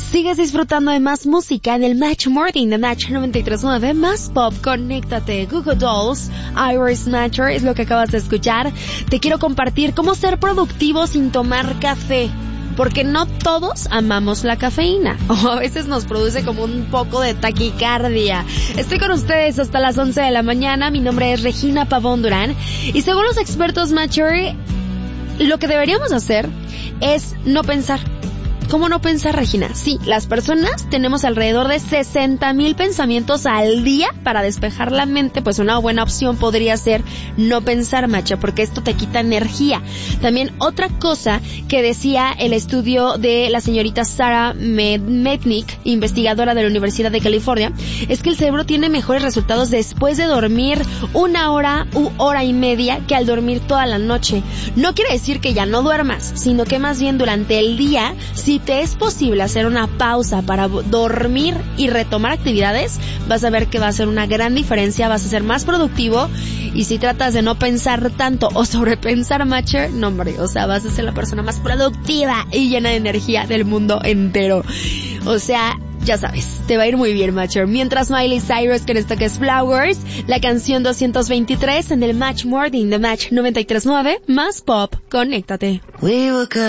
Sigues disfrutando de más música en el Match Morning de Match 93.9, más pop, conéctate. Google Dolls, Iris Matcher es lo que acabas de escuchar. Te quiero compartir cómo ser productivo sin tomar café. Porque no todos amamos la cafeína, o a veces nos produce como un poco de taquicardia. Estoy con ustedes hasta las 11 de la mañana, mi nombre es Regina Pavón Durán, y según los expertos Matcher, lo que deberíamos hacer es no pensar. ¿Cómo no pensar, Regina? Sí, las personas tenemos alrededor de 60,000 pensamientos al día para despejar la mente, pues una buena opción podría ser no pensar, Macha, porque esto te quita energía. También otra cosa que decía el estudio de la señorita Sarah Mednick, investigadora de la Universidad de California, es que el cerebro tiene mejores resultados después de dormir 1 hora u hora y media que al dormir toda la noche. No quiere decir que ya no duermas, sino que más bien durante el día, si te es posible hacer una pausa para dormir y retomar actividades, vas a ver que va a ser una gran diferencia, vas a ser más productivo, y si tratas de no pensar tanto o sobrepensar, Matcher, no hombre, o sea, vas a ser la persona más productiva y llena de energía del mundo entero. O sea, ya sabes, te va a ir muy bien, Matcher. Mientras Miley Cyrus con esto que es Flowers, la canción 223 en el Match Morning de Match 93.9, más pop, conéctate.